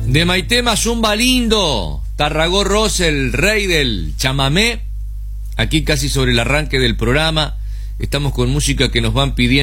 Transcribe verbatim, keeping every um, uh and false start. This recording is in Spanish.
De Maite Mayumba Lindo, Tarragó Ross, el rey del chamamé. Aquí casi sobre el arranque del programa. Estamos con música que nos van pidiendo.